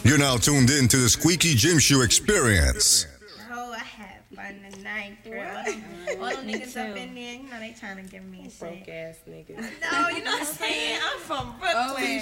You're now tuned in to the Squeaky Gym Shoe experience. Oh, I had fun tonight, girl. All them niggas up in there, you know, they trying to give me shit. Broke ass niggas. No, you know what I'm saying? I'm from Brooklyn.